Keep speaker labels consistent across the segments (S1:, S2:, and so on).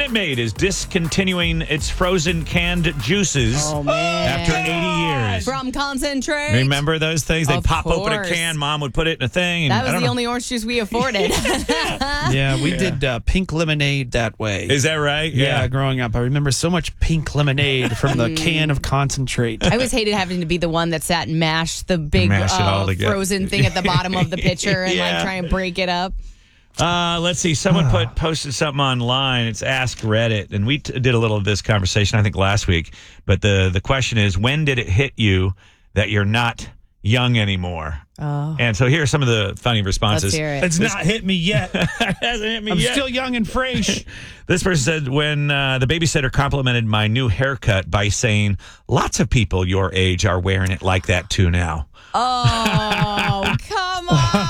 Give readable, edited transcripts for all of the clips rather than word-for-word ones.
S1: Minute Maid is discontinuing its frozen canned juices after 80 years.
S2: From Concentrate.
S1: Remember those things? They'd
S2: Of
S1: pop open a
S2: course.
S1: can. Mom would put it in a thing. And
S2: That
S1: I
S2: was
S1: don't
S2: the
S1: know.
S2: only orange juice we afforded.
S3: Yeah, we did pink lemonade that way.
S1: Is that right?
S3: Yeah, growing up, I remember so much pink lemonade from the can of Concentrate.
S2: I always hated having to be the one that sat and mashed the big
S1: Mash it all together.
S2: frozen thing at the bottom of the pitcher and
S1: Yeah.
S2: like try and break it up.
S1: Let's see. Someone posted something online. It's Ask Reddit, and we did a little of this conversation, I think, last week. But the question is, when did it hit you that you're not young anymore?
S2: Oh.
S1: And so here are some of the funny responses.
S2: Let's hear it.
S3: It's not hit me yet.
S1: It hasn't hit me
S3: I'm
S1: yet.
S3: still young and fresh.
S1: This person said, when the babysitter complimented my new haircut by saying, lots of people your age are wearing it like that too now.
S2: Oh, come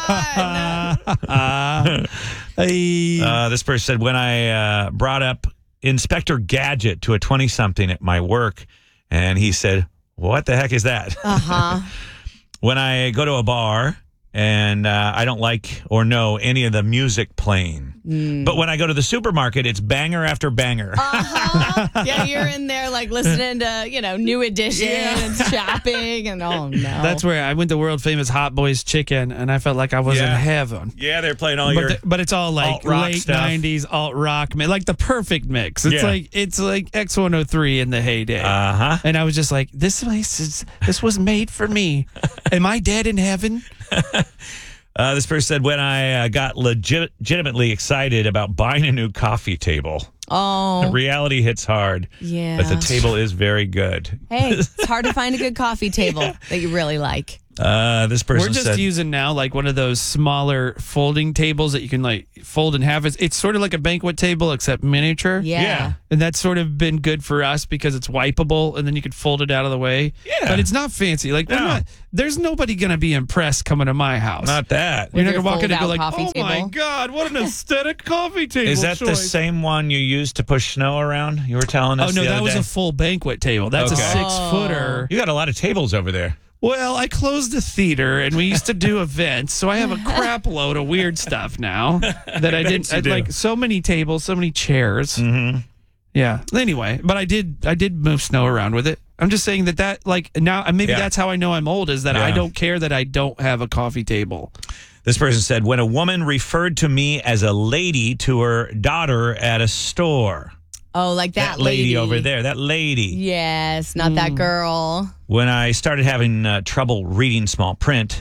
S2: on.
S1: This person said, when I brought up Inspector Gadget to a 20-something at my work, and he said, what the heck is that?
S2: Uh-huh.
S1: When I go to a bar and I don't like or know any of the music playing. But when I go to the supermarket, it's banger after banger.
S2: Yeah, you're in there like listening to, New Edition and shopping and oh no.
S3: That's where I went to world famous Hot Boys Chicken, and I felt like I was in heaven.
S1: Yeah, they're playing all your...
S3: But it's all like
S1: alt-rock
S3: late
S1: stuff.
S3: 90s alt rock, like the perfect mix. It's like X103 in the heyday.
S1: Uh-huh.
S3: And I was just like, this was made for me. Am I dead in heaven?
S1: This person said, when I got legitimately excited about buying a new coffee table.
S2: Oh.
S1: Reality hits hard.
S2: Yeah.
S1: But the table is very good.
S2: Hey, it's hard to find a good coffee table that you really like.
S1: This person
S3: We're just
S1: said...
S3: using now like one of those smaller folding tables that you can like fold in half. It's sort of like a banquet table except miniature.
S2: Yeah.
S3: And that's sort of been good for us because it's wipeable and then you could fold it out of the way.
S1: Yeah.
S3: But it's not fancy. Like there's nobody going to be impressed coming to my house.
S1: Not that.
S3: You're
S2: With
S3: not
S2: your
S3: going to walk in and go
S2: fold-out
S3: like,
S2: coffee
S3: oh my
S2: table."
S3: God, what an aesthetic coffee table
S1: Is that the
S3: choice.
S1: same one you used to push snow around? You were telling us
S3: Oh, no,
S1: the
S3: that
S1: other
S3: was
S1: day?
S3: a full banquet table. That's
S1: Okay.
S3: a 6-footer.
S1: You got a lot of tables over there.
S3: Well, I closed the theater and we used to do events, so I have a crap load of weird stuff now that I didn't.
S1: you do.
S3: Like so many tables, so many chairs. Mm-hmm. Yeah. Anyway, but I did move snow around with it. I'm just saying that like now maybe that's how I know I'm old is that I don't care that I don't have a coffee table.
S1: This person said, when a woman referred to me as a lady to her daughter at a store.
S2: Oh, like that
S1: lady over there. That lady.
S2: Yes, not that girl.
S1: When I started having trouble reading small print,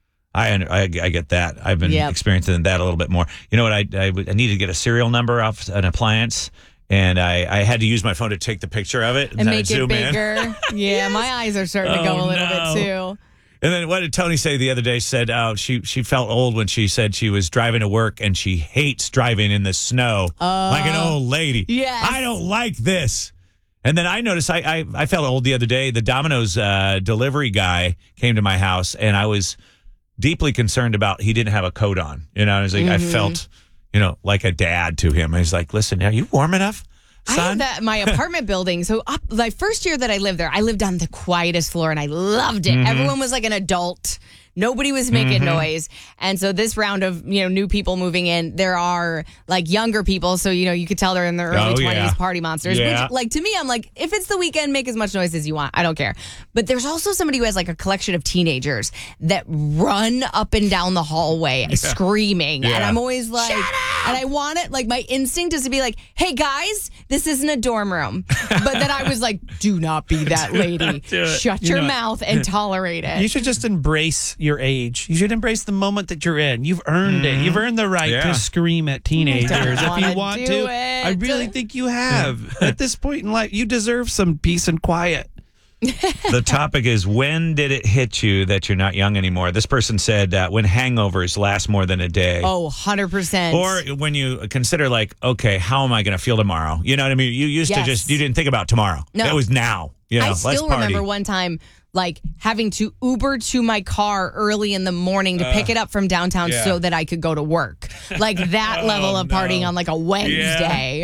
S1: I get that. I've been experiencing that a little bit more. You know what? I needed to get a serial number off an appliance, and I had to use my phone to take the picture of it
S2: And make it
S1: zoom
S2: bigger. Yeah, my eyes are starting to go a little bit too.
S1: And then what did Tony say the other day? Said she felt old when she said she was driving to work and she hates driving in the snow like an old lady.
S2: Yes.
S1: I don't like this. And then I noticed I felt old the other day. The Domino's delivery guy came to my house and I was deeply concerned about he didn't have a coat on. You know, I was like, I felt, like a dad to him. I was like, listen, are you warm enough?
S2: I had that my apartment building. So my first year that I lived there, I lived on the quietest floor and I loved it. Everyone was like an adult. Nobody was making noise. And so this round of, new people moving in, there are like younger people. So, you could tell they're in their early 20s party monsters.
S1: Yeah.
S2: Which, like, to me, I'm like, if it's the weekend, make as much noise as you want. I don't care. But there's also somebody who has like a collection of teenagers that run up and down the hallway screaming.
S1: Yeah.
S2: And I'm always like, and I want it, like, my instinct is to be like, hey, guys, this isn't a dorm room. But then I was like, do not be that lady. Shut your mouth and tolerate it.
S3: You should just embrace your age. You should embrace the moment that you're in. You've earned it. You've earned the right to scream at teenagers if you want to. I really think you have. At this point in life, you deserve some peace and quiet.
S1: The topic is, when did it hit you that you're not young anymore? This person said when hangovers last more than a day.
S2: Oh, 100%.
S1: Or when you consider like, okay, how am I going to feel tomorrow? You know what I mean? You used to you didn't think about tomorrow.
S2: No.
S1: It was now.
S2: I
S1: let's
S2: still
S1: party.
S2: remember one time, like, having to Uber to my car early in the morning to pick it up from downtown so that I could go to work. Like, that level of partying on, like, a Wednesday.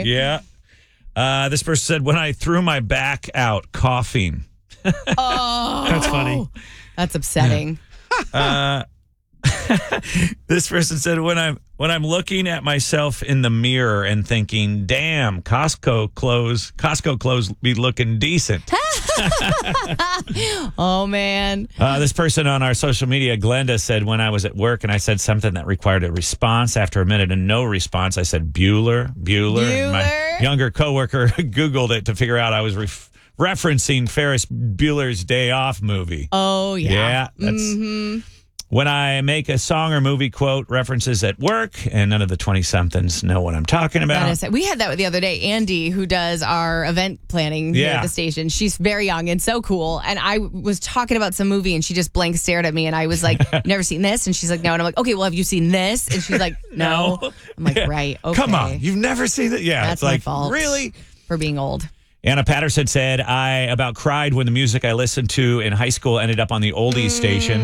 S1: Yeah. This person said, when I threw my back out coughing.
S2: Oh.
S3: That's funny.
S2: That's upsetting.
S1: This person said, when I'm looking at myself in the mirror and thinking, damn, Costco clothes be looking decent.
S2: Oh, man.
S1: This person on our social media, Glenda, said, when I was at work and I said something that required a response, after a minute and no response, I said, Bueller. And my younger coworker Googled it to figure out I was referencing Ferris Bueller's Day Off movie.
S2: Oh, yeah.
S1: Yeah, that's... When I make a song or movie quote references at work, and none of the 20-somethings know what I'm talking about.
S2: We had that the other day. Andy, who does our event planning here at the station, she's very young and so cool. And I was talking about some movie, and she just blank stared at me, and I was like, "Never seen this?" And she's like, "No." And I'm like, "Okay, well, have you seen this?" And she's like, "No." I'm like, "Right, okay."
S1: Come on, you've never seen it? Yeah,
S2: that's
S1: it's like,
S2: my fault.
S1: Really?
S2: For being old.
S1: Anna Patterson said, I about cried when the music I listened to in high school ended up on the oldies station.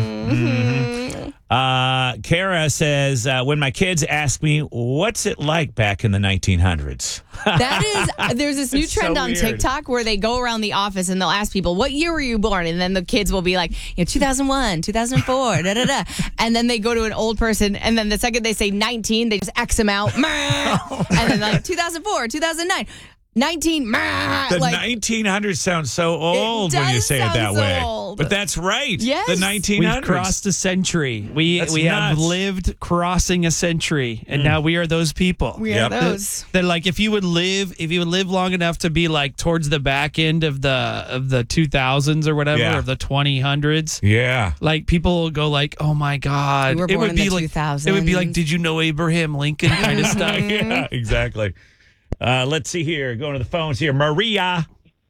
S1: Kara says, when my kids ask me, what's it like back in the 1900s?
S2: There's this new trend on TikTok where they go around the office and they'll ask people, what year were you born? And then the kids will be like, 2001, 2004, da da da. And then they go to an old person, and then the second they say 19, they just X them out. And then like 2004, 2009. 19. The
S1: 1900s sounds so old when you say it that way. Old. But that's right.
S2: Yes.
S1: The 1900s.
S3: We've crossed a century. We have lived crossing a century, and now we are those people.
S2: We are those.
S3: They're like, if you would live long enough to be like towards the back end of the 2000s or whatever, of the 2000s.
S1: Yeah.
S3: Like people will go like, oh my God.
S2: We were born in the 2000s.
S3: It would be like, did you know Abraham Lincoln kind of stuff?
S1: Yeah, exactly. Let's see here. Going to the phones here. Maria.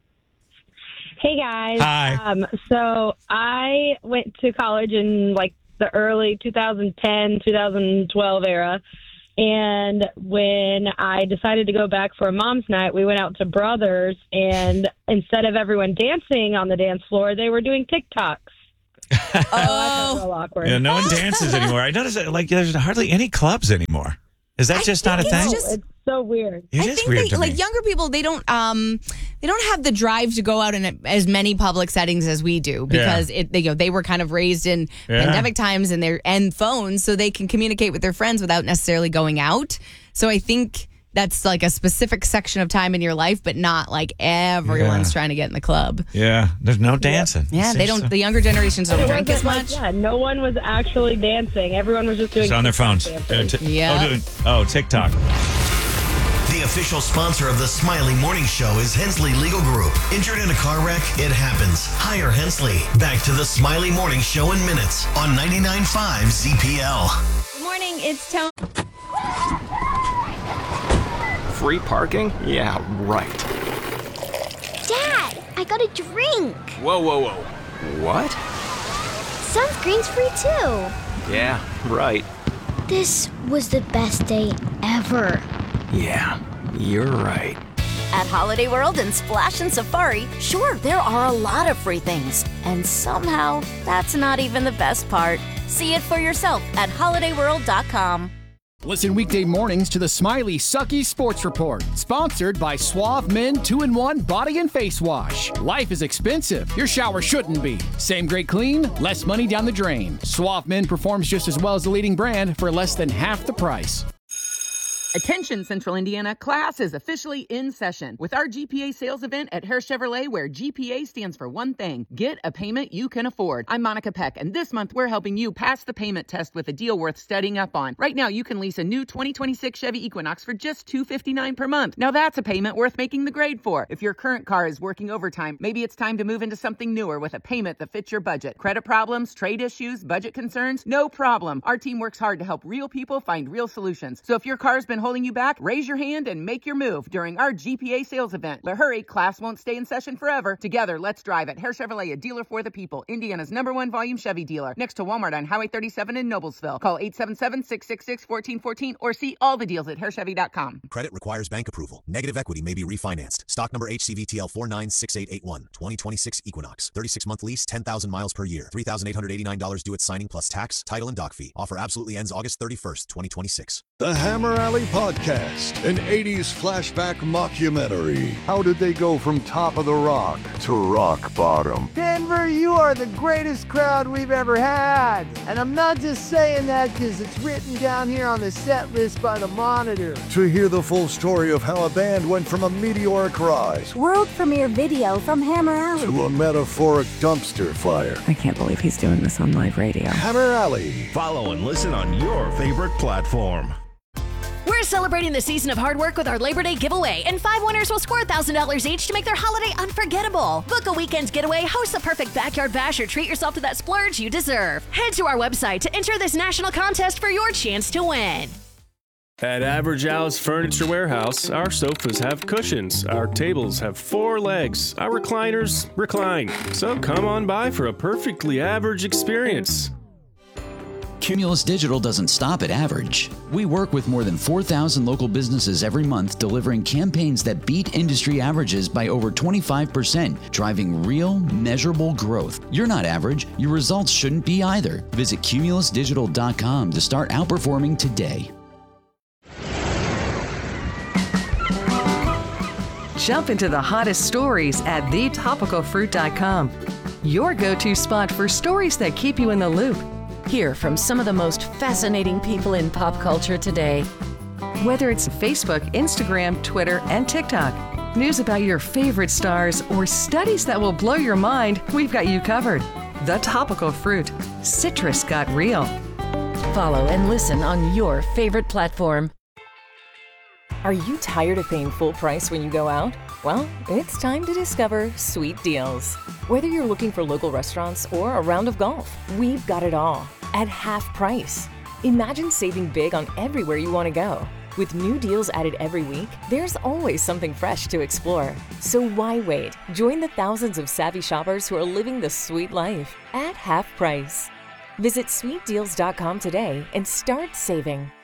S4: Hey, guys.
S1: Hi.
S4: So I went to college in like the early 2010, 2012 era. And when I decided to go back for a mom's night, we went out to Brothers. And instead of everyone dancing on the dance floor, they were doing TikToks. I felt real awkward.
S1: Yeah, no one dances anymore. I noticed that, like, there's hardly any clubs anymore. Is that just not a thing?
S4: It's so weird.
S1: It is weird to me.
S2: Like younger people, they don't have the drive to go out in as many public settings as we do because they were kind of raised in pandemic times and phones, so they can communicate with their friends without necessarily going out. So I think that's like a specific section of time in your life, but not like everyone's trying to get in the club.
S1: Yeah, there's no dancing.
S2: Yeah, they don't. The younger generations don't drink as much.
S4: No one was actually dancing. Everyone was just doing
S1: on their phones. TikTok.
S5: The official sponsor of the Smiley Morning Show is Hensley Legal Group. Injured in a car wreck? It happens. Hire Hensley. Back to the Smiley Morning Show in minutes on 99.5 ZPL.
S2: Good morning. It's Tony.
S6: Free parking? Yeah, right.
S7: Dad, I got a drink.
S6: Whoa. What?
S7: Sunscreen's free too.
S6: Yeah, right.
S7: This was the best day ever.
S6: Yeah, you're right.
S8: At Holiday World and Splash and Safari, sure, there are a lot of free things. And somehow, that's not even the best part. See it for yourself at holidayworld.com.
S9: Listen weekday mornings to the Smiley Sucky Sports Report, sponsored by Suave Men 2-in-1 Body and Face Wash. Life is expensive. Your shower shouldn't be. Same great clean, less money down the drain. Suave Men performs just as well as the leading brand for less than half the price.
S10: Attention, Central Indiana, class is officially in session with our GPA sales event at Hare Chevrolet, where GPA stands for one thing: get a payment you can afford. I'm Monica Peck, and this month we're helping you pass the payment test with a deal worth studying up on. Right now, you can lease a new 2026 Chevy Equinox for just $259 per month. Now that's a payment worth making the grade for. If your current car is working overtime, maybe it's time to move into something newer with a payment that fits your budget. Credit problems, trade issues, budget concerns? No problem. Our team works hard to help real people find real solutions. So if your car's been holding you back, raise your hand and make your move during our GPA sales event. But hurry, class won't stay in session forever. Together, let's drive at Hare Chevrolet, a dealer for the people. Indiana's #1 volume Chevy dealer. Next to Walmart on Highway 37 in Noblesville. Call 877-666-1414 or see all the deals at HareChevy.com.
S11: Credit requires bank approval. Negative equity may be refinanced. Stock number HCVTL 496881. 2026 Equinox. 36-month lease, 10,000 miles per year. $3,889 due at signing plus tax, title, and dock fee. Offer absolutely ends August 31st, 2026.
S12: The Hammer Alley Podcast, an 80s flashback mockumentary. How did they go from top of the rock to rock bottom?
S13: Denver, you are the greatest crowd we've ever had. And I'm not just saying that because it's written down here on the set list by the Monitor.
S12: To hear the full story of how a band went from a meteoric rise,
S14: world premiere video from Hammer Alley,
S12: to a metaphoric dumpster fire.
S15: I can't believe he's doing this on live radio.
S12: Hammer Alley.
S16: Follow and listen on your favorite platform.
S17: We're celebrating the season of hard work with our Labor Day giveaway, and 5 winners will score $1,000 each to make their holiday unforgettable. Book a weekend getaway, host the perfect backyard bash, or treat yourself to that splurge you deserve. Head to our website to enter this national contest for your chance to win.
S18: At Average Al's Furniture Warehouse, our sofas have cushions, our tables have 4 legs, our recliners recline. So come on by for a perfectly average experience.
S19: Cumulus Digital doesn't stop at average. We work with more than 4,000 local businesses every month, delivering campaigns that beat industry averages by over 25%, driving real, measurable growth. You're not average. Your results shouldn't be either. Visit cumulusdigital.com to start outperforming today.
S20: Jump into the hottest stories at thetopicalfruit.com. Your go-to spot for stories that keep you in the loop.
S21: Hear from some of the most fascinating people in pop culture today.
S20: Whether it's Facebook, Instagram, Twitter, and TikTok, news about your favorite stars, or studies that will blow your mind, we've got you covered. The Topical Fruit. Citrus got real.
S21: Follow and listen on your favorite platform.
S22: Are you tired of paying full price when you go out? Well, it's time to discover Sweet Deals. Whether you're looking for local restaurants or a round of golf, we've got it all at half price. Imagine saving big on everywhere you want to go. With new deals added every week, there's always something fresh to explore. So why wait? Join the thousands of savvy shoppers who are living the sweet life at half price. Visit sweetdeals.com today and start saving.